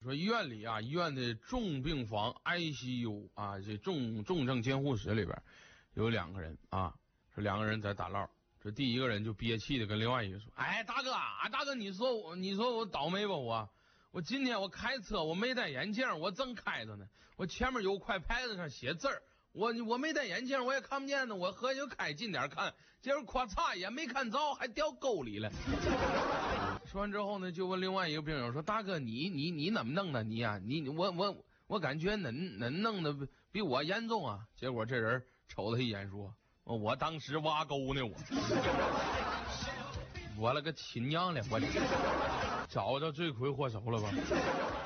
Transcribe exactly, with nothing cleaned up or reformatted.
说医院里啊，医院的重病房 I C U 啊，这重重症监护室里边有两个人啊，说两个人在打唠。这第一个人就憋气的跟另外一个说：“哎，大哥啊，大哥，你说我，你说我倒霉吧我？我今天我开车我没戴眼镜，我正开着呢，我前面有块牌子上写字儿，我我没戴眼镜我也看不见呢，我合计就开近点看，结果咔嚓也没看着，还掉沟里了。”说完之后呢，就问另外一个病友说：“大哥，你你你怎么弄的？你呀、啊，你我我我感觉恁恁弄的比我严重啊！”结果这人瞅他一眼说：“我当时挖沟呢，我我了个亲娘的，我找着罪魁祸首了吧？”